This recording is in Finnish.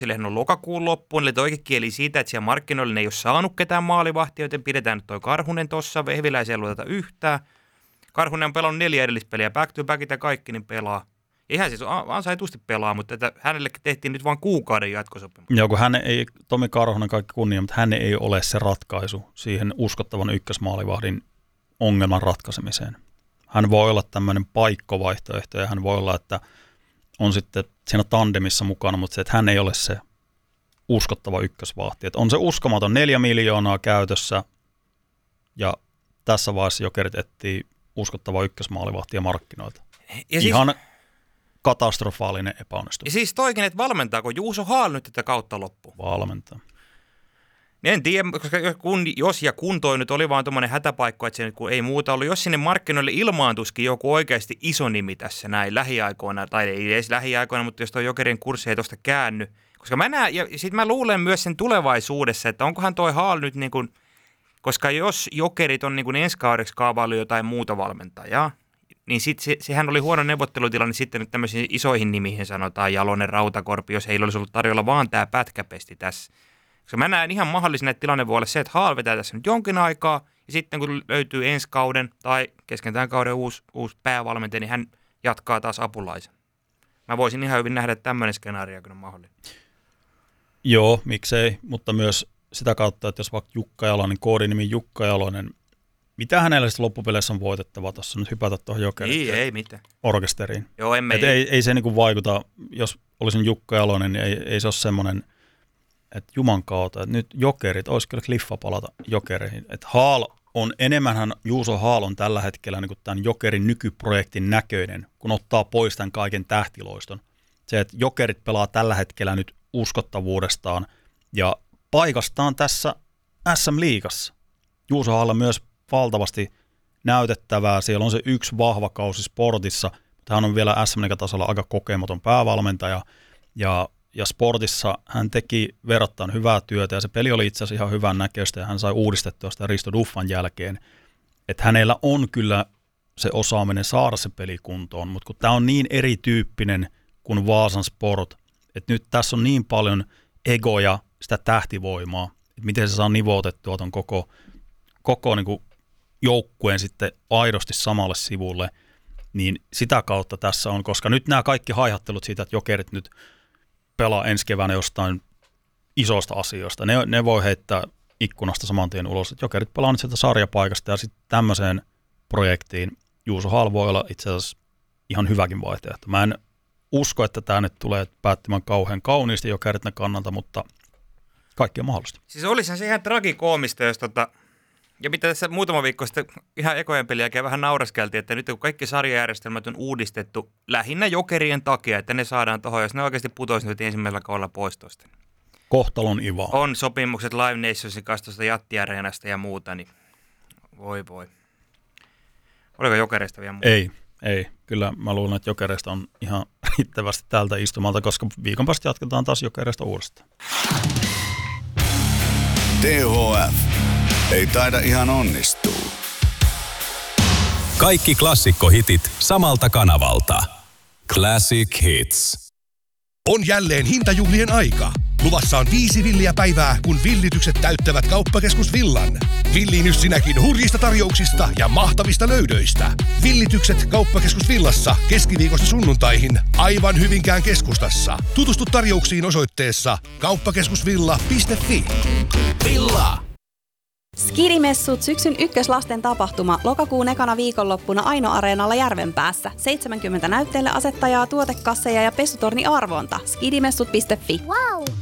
Sillähän on lokakuun loppuun, eli toikin kieli siitä, että siellä markkinoilla ne ei ole saanut ketään maalivahtia, joten pidetään nyt toi Karhunen tossa, Vehviläisiä ei luoteta yhtään. Karhunen on pelannut 4 edellispeliä, back to backit ja kaikki, niin pelaa. Eihän siis ansaitusti pelaa, mutta että hänellekin tehtiin nyt vain kuukauden jatkosopimus. Joo, kun hän ei, Tomi Karhunen kaikki kunnia, mutta hän ei ole se ratkaisu siihen uskottavan ykkösmaalivahdin ongelman ratkaisemiseen. Hän voi olla tämmöinen paikkovaihtoehto ja hän voi olla, että on sitten siinä tandemissa mukana, mutta se, että hän ei ole se uskottava ykkösvahti. Että on se uskomaton 4 miljoonaa käytössä ja tässä vaiheessa Jokerit etsii uskottava ykkösmaalivahtia markkinoilta. Ja ihan katastrofaalinen epäonnistuminen. Ja siis toikin, että valmentaako Juuso Haal nyt tätä kautta loppuun? Valmentaa. En tiedä, koska jos ja kun toi nyt oli vaan tuommoinen hätäpaikka, että se nyt kun ei muuta ollut, jos sinne markkinoille ilmaantuskin joku oikeasti iso nimi tässä näin lähiaikoina, tai ei edes lähiaikoina, mutta jos toi Jokerin kurssi ei tuosta käänny, koska mä näen, ja sitten mä luulen myös sen tulevaisuudessa, että onkohan toi Haal nyt niin kuin, koska jos Jokerit on niin kuin ensi kaudeksi kaavaillut jotain muuta valmentajaa, niin sitten sehän oli huono neuvottelutilanne sitten nyt tämmöisiin isoihin nimiin sanotaan Jalonen, Rautakorpi, jos heillä olisi ollut tarjolla vaan tämä pätkäpesti tässä. Koska mä näen ihan mahdollisena, että tilanne voi olla se, että Haal vetää tässä nyt jonkin aikaa, ja sitten kun löytyy ensi kauden tai kesken tämän kauden uusi päävalmentaja, niin hän jatkaa taas apulaisen. Mä voisin ihan hyvin nähdä, että tämmöinen skenaario on mahdollinen. Joo, miksei, mutta myös sitä kautta, että jos vaikka Jukka Jalonen, koodinimi Jukka Jalonen, mitä hänellä sitten loppupeleissä on voitettava tuossa nyt hypätä tuohon Jokerin ei mitään orkesteriin. Joo, ei se niinku vaikuta, jos olisin Jukka Jalonen, niin ei se ole semmoinen, että juman kautta, että nyt Jokerit, olisi kyllä kliffa palata Jokeriin. Että Haal on, enemmänhän Juuso Haal on tällä hetkellä niin tämän Jokerin nykyprojektin näköinen, kun ottaa pois tämän kaiken tähtiloiston. Se, että Jokerit pelaa tällä hetkellä nyt uskottavuudestaan ja paikastaan tässä SM-liigassa. Juuso Haal on myös valtavasti näytettävää. Siellä on se yksi vahva kausi Sportissa, mutta hän on vielä SM-liigatasolla aika kokematon päävalmentaja ja Sportissa hän teki verrattain hyvää työtä ja se peli oli itse asiassa ihan hyvän näköistä ja hän sai uudistettua sitä Risto Duffan jälkeen. Että hänellä on kyllä se osaaminen saada se peli kuntoon, mutta kun tämä on niin erityyppinen kuin Vaasan Sport, että nyt tässä on niin paljon egoja, sitä tähtivoimaa, että miten se saa nivoutettua tuon koko niin kuin joukkueen sitten aidosti samalle sivulle, niin sitä kautta tässä on, koska nyt nämä kaikki haihattelut siitä, että Jokerit nyt pelaa ensi keväänä jostain isosta asioista, ne voi heittää ikkunasta saman tien ulos, että Jokerit pelaa nyt sieltä sarjapaikasta ja sitten tämmöiseen projektiin Juuso Haal voi olla itse asiassa ihan hyväkin vaihtoehto. Mä en usko, että tämä nyt tulee päättymään kauhean kauniisti Jokeritne kannalta, mutta kaikki on mahdollista. Siis olisihan se ihan tragikoomista, jos ja mitä tässä muutama viikko sitten ihan ekojen pelin jälkeen vähän nauraskeltiin, että nyt kun kaikki sarjajärjestelmät on uudistettu lähinnä Jokerien takia, että ne saadaan tuohon, jos ne oikeasti putoisivat ensimmäisellä kaudella pois tuosta. Kohtalon iva. On sopimukset Live Nationsin kanssa tuosta Jatti-areenasta ja muuta, niin voi. Oliko Jokereista vielä muuta? Ei. Kyllä mä luulen, että Jokereista on ihan riittävästi tältä istumalta, koska viikon päästä jatketaan taas Jokereista uudestaan. THF. Ei taida ihan onnistua. Kaikki klassikkohitit samalta kanavalta. Classic Hits. On jälleen hintajuhlien aika. Luvassa on 5 villiä päivää, kun villitykset täyttävät Kauppakeskus Villan. Villiinnys sinäkin hurjista tarjouksista ja mahtavista löydöistä. Villitykset Kauppakeskus Villassa keskiviikosta sunnuntaihin aivan Hyvinkään keskustassa. Tutustu tarjouksiin osoitteessa kauppakeskusvilla.fi. Villa! Skidimessut syksyn ykköslasten tapahtuma lokakuun ekana viikonloppuna Aino-areenalla Järvenpäässä. 70 näytteelle asettajaa, tuotekasseja ja pesutorni arvonta. Skidimessut.fi. Wow!